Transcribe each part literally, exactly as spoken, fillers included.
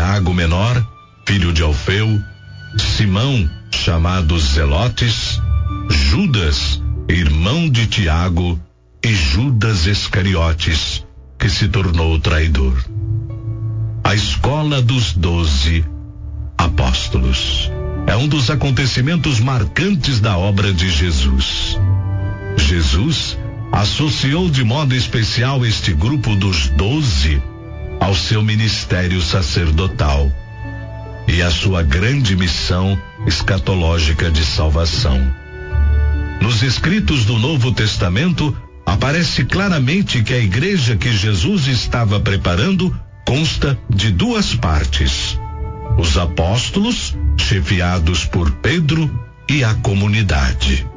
Tiago menor, filho de Alfeu, Simão, chamado Zelotes, Judas, irmão de Tiago, e Judas Iscariotes, que se tornou traidor. A escola dos doze apóstolos é um dos acontecimentos marcantes da obra de Jesus. Jesus associou de modo especial este grupo dos doze ao seu ministério sacerdotal e à sua grande missão escatológica de salvação. Nos escritos do Novo Testamento, aparece claramente que a igreja que Jesus estava preparando consta de duas partes: os apóstolos, chefiados por Pedro, e a comunidade.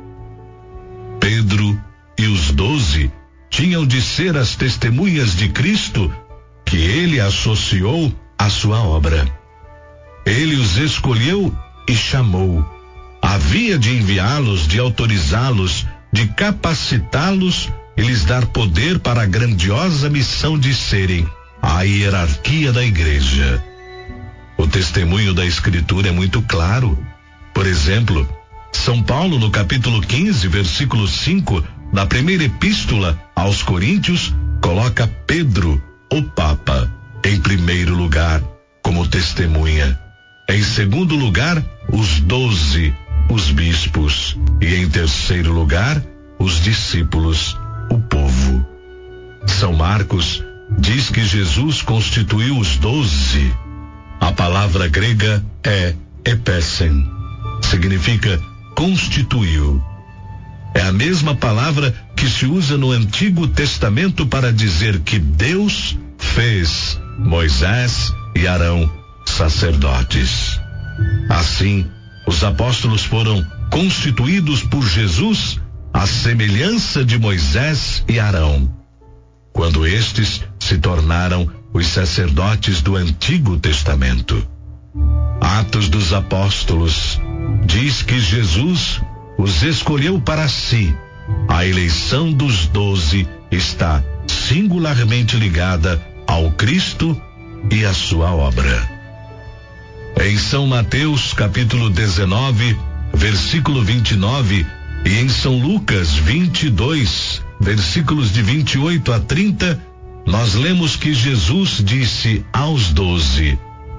Pedro e os doze tinham de ser as testemunhas de Cristo que ele associou à sua obra. Ele os escolheu e chamou. Havia de enviá-los, de autorizá-los, de capacitá-los e lhes dar poder para a grandiosa missão de serem a hierarquia da igreja. O testemunho da Escritura é muito claro. Por exemplo, São Paulo, no capítulo quinze, versículo cinco, da primeira epístola aos Coríntios, coloca Pedro, o Papa, em primeiro lugar, como testemunha. Em segundo lugar, os doze, os bispos. E em terceiro lugar, os discípulos, o povo. São Marcos diz que Jesus constituiu os doze. A palavra grega é epesen, significa constituiu. É a mesma palavra que se usa no Antigo Testamento para dizer que Deus fez Moisés e Arão sacerdotes. Assim, os apóstolos foram constituídos por Jesus à semelhança de Moisés e Arão, quando estes se tornaram os sacerdotes do Antigo Testamento. Atos dos Apóstolos diz que Jesus os escolheu para si. A eleição dos doze está singularmente ligada ao Cristo e à sua obra. Em São Mateus, capítulo dezenove, versículo vinte e nove, e em São Lucas vinte e dois, versículos de vinte e oito a trinta, nós lemos que Jesus disse aos doze: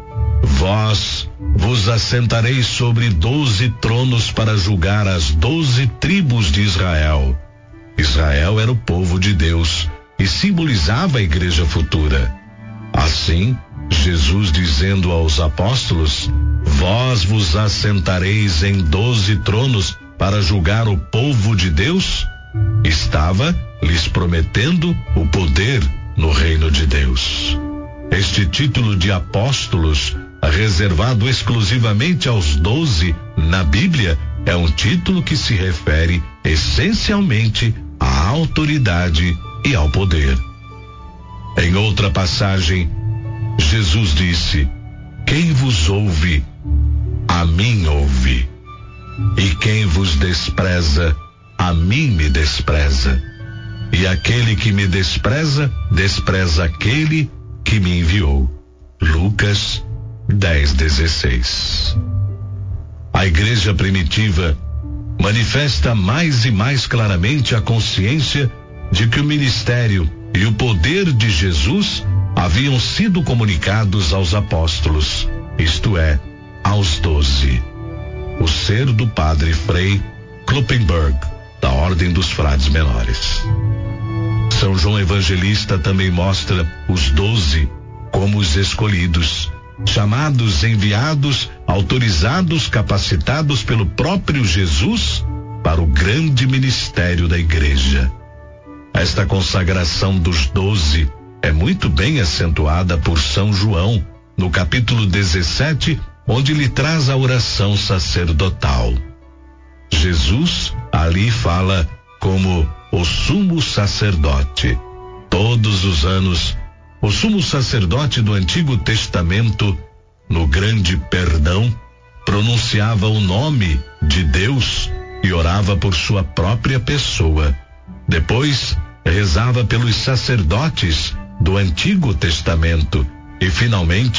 Vós vos assentareis sobre doze tronos para julgar as doze tribos de Israel. Israel era o povo de Deus e simbolizava a igreja futura. Assim, Jesus dizendo aos apóstolos: Vós vos assentareis em doze tronos para julgar o povo de Deus, estava lhes prometendo o poder no reino de Deus. Este título de apóstolos, reservado exclusivamente aos doze na Bíblia, é um título que se refere essencialmente à autoridade e ao poder. Em outra passagem, Jesus disse: Quem vos ouve, a mim ouve, e quem vos despreza, a mim me despreza, e aquele que me despreza, despreza aquele que me enviou. Lucas dez, dezesseis. A igreja primitiva manifesta mais e mais claramente a consciência de que o ministério e o poder de Jesus haviam sido comunicados aos apóstolos, isto é, aos doze. O ser do padre Frei Kloppenberg, da Ordem dos Frades Menores. São João Evangelista também mostra os doze como os escolhidos, chamados, enviados, autorizados, capacitados pelo próprio Jesus para o grande ministério da igreja. Esta consagração dos doze é muito bem acentuada por São João, no capítulo dezessete, onde lhe traz a oração sacerdotal. Jesus ali fala como o sumo sacerdote. Todos os anos, o sumo sacerdote do Antigo Testamento, no grande perdão, pronunciava o nome de Deus e orava por sua própria pessoa. Depois, rezava pelos sacerdotes do Antigo Testamento e, finalmente,